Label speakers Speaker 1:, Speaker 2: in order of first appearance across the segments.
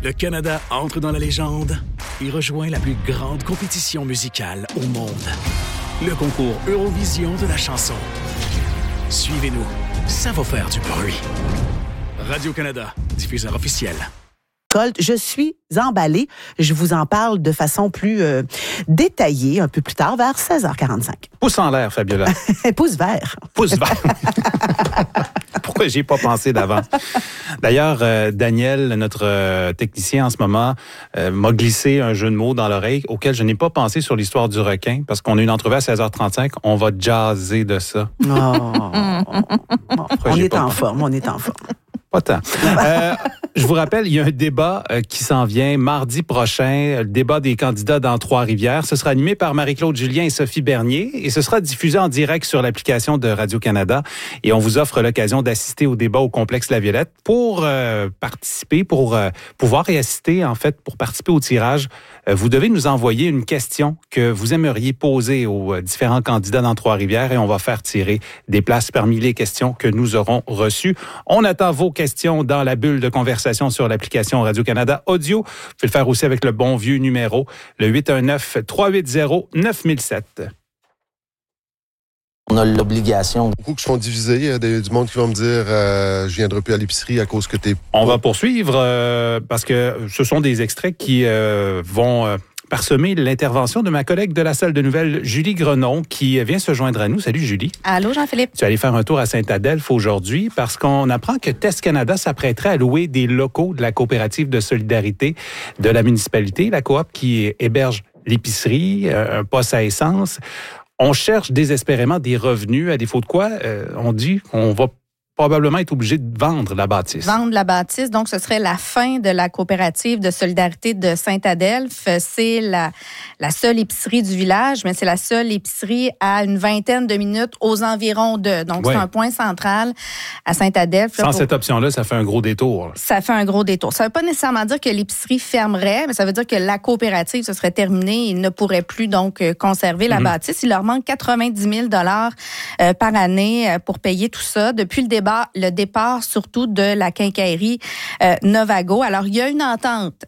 Speaker 1: Le Canada entre dans la légende et rejoint la plus grande compétition musicale au monde. Le concours Eurovision de la chanson. Suivez-nous, ça va faire du bruit. Radio-Canada, diffuseur officiel.
Speaker 2: Je suis emballée. Je vous en parle de façon plus détaillée un peu plus tard, vers 16h45.
Speaker 3: Pouce en l'air, Fabiola.
Speaker 2: Pouce vert.
Speaker 3: Pouce vert. Pourquoi j'y ai pas pensé d'avant? D'ailleurs, Daniel, notre technicien en ce moment, m'a glissé un jeu de mots dans l'oreille auquel je n'ai pas pensé sur l'histoire du requin, parce qu'on a une entrevue à 16h35. On va jaser de ça.
Speaker 2: On est en forme.
Speaker 3: Pas tant. Je vous rappelle, il y a un débat qui s'en vient mardi prochain, le débat des candidats dans Trois-Rivières. Ce sera animé par Marie-Claude Julien et Sophie Bernier et ce sera diffusé en direct sur l'application de Radio-Canada. Et on vous offre l'occasion d'assister au débat au complexe La Violette. Pour participer, pour pouvoir y assister, en fait, pour participer au tirage, vous devez nous envoyer une question que vous aimeriez poser aux différents candidats dans Trois-Rivières et on va faire tirer des places parmi les questions que nous aurons reçues. On attend vos questions dans la bulle de conversation sur l'application Radio-Canada Audio. Vous pouvez le faire aussi avec le bon vieux numéro, le 819-380-9007.
Speaker 4: On a l'obligation.
Speaker 5: Beaucoup qui seront divisés. Il y a du monde qui va me dire je viendrai plus à l'épicerie à cause que t'es...
Speaker 3: On va poursuivre parce que ce sont des extraits qui vont... parsemer l'intervention de ma collègue de la salle de nouvelles, Julie Grenon, qui vient se joindre à nous. Salut, Julie.
Speaker 6: Allô, Jean-Philippe.
Speaker 3: Tu es allé faire un tour à Saint-Adelphe aujourd'hui parce qu'on apprend que TES Canada s'apprêterait à louer des locaux de la coopérative de solidarité de la municipalité, la coop qui héberge l'épicerie, un poste à essence. On cherche désespérément des revenus, à défaut de quoi, on dit qu'on va probablement être obligé de vendre la bâtisse.
Speaker 6: Vendre la bâtisse, donc ce serait la fin de la coopérative de solidarité de Saint-Adelphe. C'est la seule épicerie du village, mais c'est la seule épicerie à une vingtaine de minutes aux environs de. Donc, C'est un point central à Saint-Adelphe.
Speaker 3: Sans cette option-là, ça fait un gros détour.
Speaker 6: Ça fait un gros détour. Ça ne veut pas nécessairement dire que l'épicerie fermerait, mais ça veut dire que la coopérative, ce serait terminé. Ils ne pourraient plus donc conserver la bâtisse. Il leur manque 90 000 $ par année pour payer tout ça. Depuis le départ surtout de la quincaillerie Novago. Alors, il y a une entente,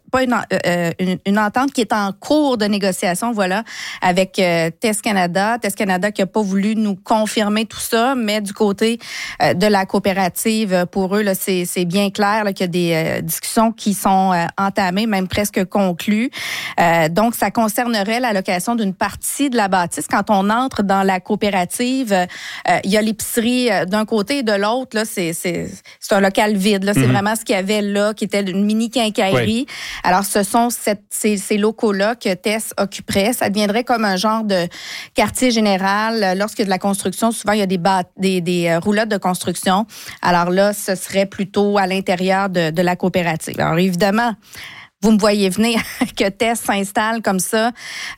Speaker 6: une entente qui est en cours de négociation, voilà, avec TES Canada. TES Canada qui n'a pas voulu nous confirmer tout ça, mais du côté de la coopérative, pour eux, là, c'est bien clair là, qu'il y a des discussions qui sont entamées, même presque conclues. Donc, ça concernerait la location d'une partie de la bâtisse. Quand on entre dans la coopérative, il y a l'épicerie d'un côté et de l'autre. Là, c'est un local vide. Là. C'est vraiment ce qu'il y avait là, qui était une mini-quincaillerie. Oui. Alors, ce sont ces locaux-là que TES occuperait. Ça deviendrait comme un genre de quartier général. Lorsqu'il y a de la construction, souvent, il y a des roulottes de construction. Alors là, ce serait plutôt à l'intérieur de la coopérative. Alors, évidemment, vous me voyez venir que TES s'installe comme ça.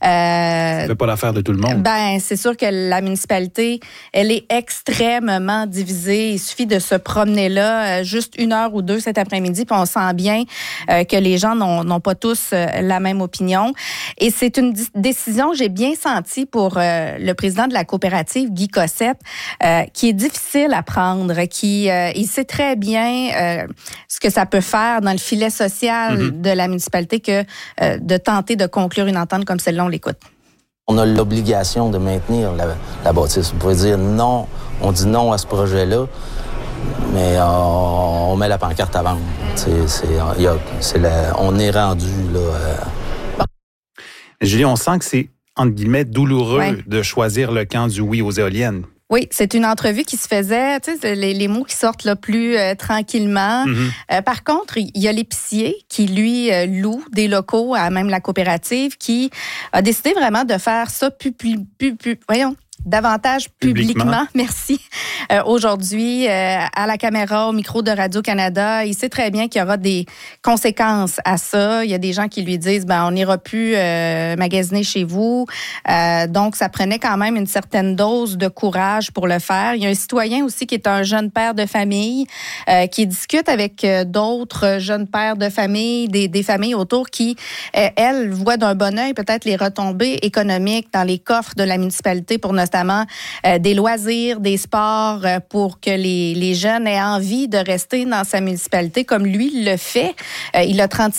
Speaker 3: Ça fait pas l'affaire de tout le monde.
Speaker 6: Ben, c'est sûr que la municipalité, elle est extrêmement divisée. Il suffit de se promener là juste 1 heure ou 2 cet après-midi, puis on sent bien que les gens n'ont pas tous la même opinion. Et c'est une décision, j'ai bien senti pour le président de la coopérative, Guy Cossette, qui est difficile à prendre, il sait très bien ce que ça peut faire dans le filet social de la municipalité que de tenter de conclure une entente comme celle-là, on l'écoute.
Speaker 4: On a l'obligation de maintenir la bâtisse. Vous pouvez dire non, on dit non à ce projet-là, mais on met la pancarte à vendre. On est rendu là.
Speaker 3: Julie, on sent que c'est, entre guillemets, douloureux de choisir le camp du oui aux éoliennes.
Speaker 6: Oui, c'est une entrevue qui se faisait, tu sais, les mots qui sortent là plus tranquillement. Par contre, il y a l'épicier qui, lui, loue des locaux à même la coopérative, qui a décidé vraiment de faire ça davantage publiquement. Merci. Aujourd'hui, à la caméra, au micro de Radio-Canada, il sait très bien qu'il y aura des conséquences à ça. Il y a des gens qui lui disent, on n'ira plus magasiner chez vous. Donc, ça prenait quand même une certaine dose de courage pour le faire. Il y a un citoyen aussi qui est un jeune père de famille qui discute avec d'autres jeunes pères de famille, des familles autour qui, elles, voient d'un bon œil peut-être les retombées économiques dans les coffres de la municipalité pour notamment des loisirs, des sports pour que les jeunes aient envie de rester dans sa municipalité comme lui le fait. Il a 36